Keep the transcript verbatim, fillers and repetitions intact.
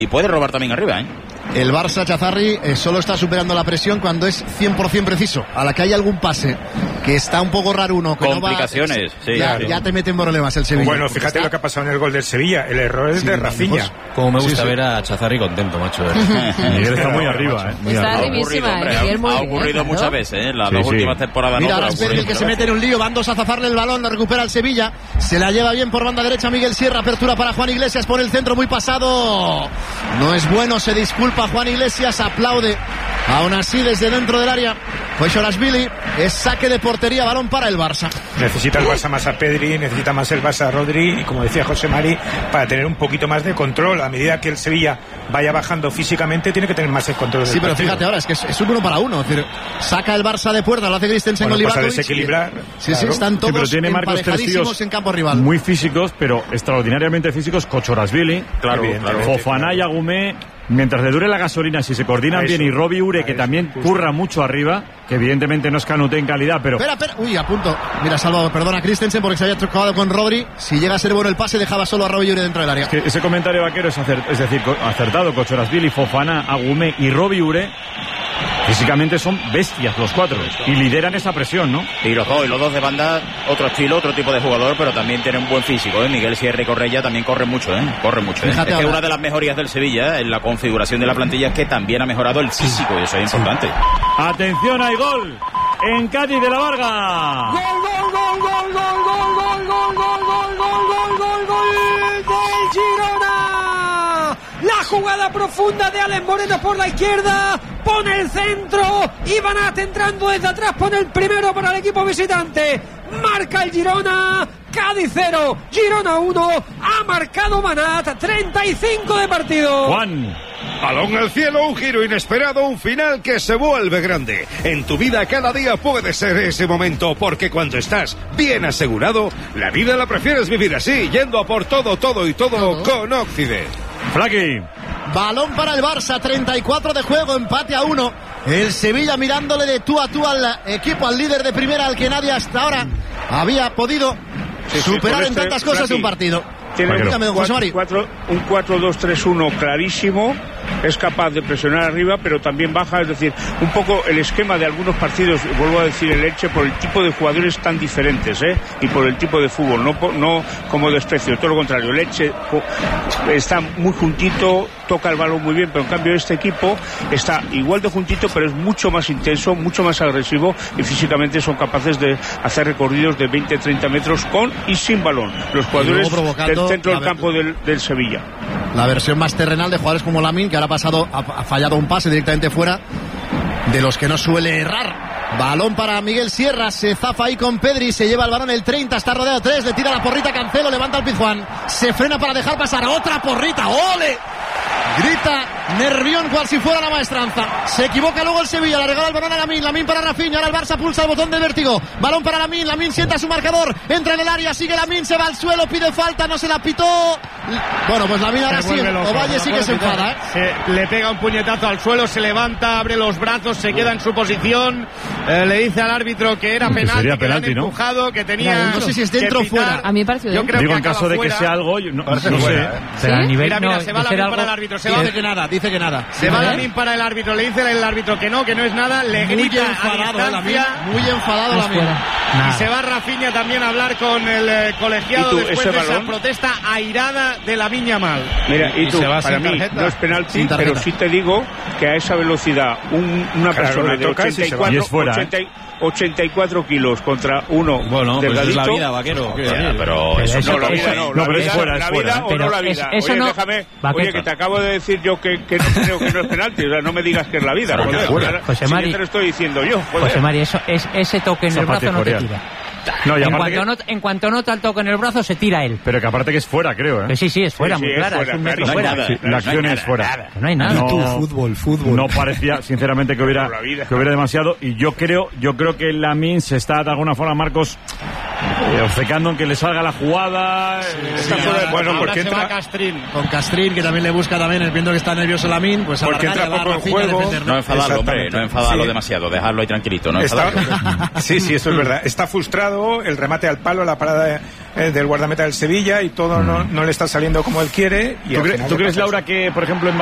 y puede robar también arriba, ¿eh? El Barça, Chazarri, eh, solo está superando la presión cuando es cien por ciento preciso. A la que hay algún pase que está un poco raro uno, que complicaciones, no va, sí, ya, sí. ya te meten problemas el Sevilla. Bueno, fíjate está... lo que ha pasado en el gol del Sevilla. El error es sí, de Rafinha. Como me gusta sí, sí. ver a Chazarri contento, macho. Miguel está muy arriba, ¿eh? Muy está arriba. arribísima, Ha ocurrido, hombre, Miguel, muy ha bien, ocurrido ¿no? muchas veces, ¿eh? Las sí, dos sí. últimas temporadas. Mira, no, ahora Pedri que se mete en un lío, van dos a zafarle el balón, la recupera el Sevilla, se la lleva bien por banda derecha Miguel Sierra, apertura para Juan Iglesias por el centro, muy pasado. No es bueno, se disculpa Juan Iglesias, aplaude. Aún así, desde dentro del área, pues Shorazbili, es saque de portería, balón para el Barça. Necesita el Barça más a Pedri, necesita más el Barça a Rodri, y como decía José Mari, para tener un poquito más de control. A medida que el Sevilla vaya bajando físicamente, tiene que tener más el control del Sí, pero partido. fíjate ahora, es que es, es un uno para uno. Es decir, saca el Barça de puerta, lo hace Christensen Bueno, con pasa a Livakovic. desequilibrar. Sí, sí, Claro. están Sí, pero todos tiene Marcos tres emparejadísimos tíos en campo rival. muy físicos, pero extraordinariamente físicos. Kochorasvili, Claro, claro. Fofana y Agumé. Mientras le dure la gasolina, si se coordinan A bien, eso, y Robbie Ure, a que eso, también justo. curra mucho arriba, que evidentemente no es Canute en calidad, pero... Espera, espera. Uy, a punto. Mira, salvado, perdona a Christensen porque se había chocado con Rodri. Si llega a ser bueno el pase, dejaba solo a Robbie Ure dentro del área. Es que ese comentario vaquero es, acer- es decir, co- acertado. Kochorasvili, Fofana, Agumé y Robbie Ure físicamente son bestias los cuatro y lideran esa presión, ¿no? Y los dos, y los dos de banda, otro estilo, otro tipo de jugador, pero también tienen buen físico, ¿eh? Miguel Sierra y Correia también corren mucho, ¿eh? Corren mucho, ¿eh? Fíjate Es que ahora. una de las mejorías del Sevilla, ¿eh? En la configuración de la plantilla, es que también ha mejorado el físico, y eso es importante. Atención, hay gol en Cádiz de la Varga. Gol, gol, gol, gol, gol, gol, gol, gol, gol, gol, gol, gol, gol, gol del Girona. La jugada profunda de Alex Moreno por la izquierda, pone el centro y Banat entrando desde atrás, pone el primero para el equipo visitante. Marca el Girona, Cádiz cero, Girona uno, ha marcado Banat, treinta y cinco de partido. Juan. Balón al cielo, un giro inesperado, un final que se vuelve grande. En tu vida cada día puede ser ese momento, porque cuando estás bien asegurado, la vida la prefieres vivir así, yendo a por todo, todo y todo, todo. Con Occident. Flaqui. Balón para el Barça, treinta y cuatro de juego, empate a uno. El Sevilla mirándole de tú a tú al equipo, al líder de primera, al que nadie hasta ahora había podido sí, superar sí, en este, tantas cosas de un partido. Tiene un Dígame, don José Mari. cuatro dos tres uno clarísimo, es capaz de presionar arriba, pero también baja, es decir, un poco el esquema de algunos partidos, vuelvo a decir el Elche, por el tipo de jugadores tan diferentes, ¿eh? Y por el tipo de fútbol, no, no como desprecio, todo lo contrario, el Elche está muy juntito, toca el balón muy bien, pero en cambio este equipo está igual de juntito, pero es mucho más intenso, mucho más agresivo, y físicamente son capaces de hacer recorridos de veinte a treinta metros con y sin balón, los jugadores del centro del campo del, del Sevilla. La versión más terrenal de jugadores como Lamine, que ahora ha pasado, ha, ha fallado un pase directamente fuera, de los que no suele errar. Balón para Miguel Sierra, se zafa ahí con Pedri, se lleva el balón el treinta, está rodeado de tres, le tira la porrita Cancelo, levanta el Pizjuán, se frena para dejar pasar otra porrita, ¡ole! Grita Nervión cual si fuera la maestranza. Se equivoca luego el Sevilla, le regala el balón a Lamine, Lamine para Rafinha, ahora el Barça pulsa el botón de vértigo. Balón para Lamine, Lamine sienta su marcador, entra en el área, sigue Lamine, se va al suelo, pide falta, no se la pitó. Bueno, pues Lamine ahora sí, Ovalle sí que se enfada, ¿eh? Se le pega un puñetazo al suelo, se levanta, abre los brazos, se queda en su posición, eh, le dice al árbitro que era penalti, sería que penalti, le han empujado, ¿no? que tenía. Claro, no sé si es dentro o fuera. A mí me parece Yo bien. creo Digo, que en caso de fuera. que sea algo, yo no, no sé. Fuera, ¿eh? ¿Sí? A nivel, Mira, mira, no, se va de ser Lamine algo- para el árbitro, se va, Dice que nada, dice que nada. se va Lamine para el árbitro, le dice el árbitro que no, que no es nada, le Muy grita enfadado, a eh, Lamine, distancia. muy enfadado Es Lamine. fuera. Y Nada. se va Rafinha también a hablar con el eh, colegiado ¿Y tú, después ese de esa balón? protesta airada de la Viña Mal. Mira, y Y tú, se va para sin mí tarjeta. no es penalti, Sin tarjeta. pero sí te digo que a esa velocidad un, una Claro, persona le de tocas y se va. ochenta y cuatro, Y es fuera, ochenta, ochenta y cuatro kilos contra uno Bueno, pues es delgadito. la vida, vaquero. ¿Qué Ya, decir? pero Pero eso eso- No, la vida eso- no, no, la pero es vida, fuera, es la fuera, vida ¿eh? o Pero no la es- vida. eso Oye, no- déjame, Vaquero. oye, que te acabo de decir yo que, que no creo que no es penalti, o sea, no me digas que es la vida. Claro, joder, que fuera. ahora José sí Mari. que te lo estoy diciendo yo, joder. José Mari, eso, es, ese toque en el brazo no te Zapatez tira. No, y En aparte cuanto, que- no, en cuanto nota el toque en el brazo, se tira él. Pero que aparte que es fuera, creo, ¿eh? Que sí, sí, es fuera, Sí, sí, muy es clara, fuera, es un metro clarísimo. fuera. nada. Sí, la acción es fuera. No hay nada. No, Fútbol, fútbol. no parecía, sinceramente, que hubiera, Por la vida. que hubiera demasiado. Y yo creo, yo creo que Lamine se está de alguna forma, Marcos, eh, obcecando en que le salga la jugada. eh, Está fuera de- bueno, Ahora porque se entra- va Castrín. Con Castrín, que también le busca también, viendo que está nervioso Lamine, pues Porque alargar, entra ya va poco en Rafinha a juego. defender, No enfadarlo, hombre, Exactamente. no enfadarlo Sí. demasiado, dejarlo ahí tranquilito, no Está- enfadarlo. sí, sí, eso es verdad. Está frustrado, el remate al palo, la parada eh, del guardameta del Sevilla y todo mm. no, no le está saliendo como él quiere. Y ¿Tú, cre- ¿tú crees, Laura, que, por ejemplo, en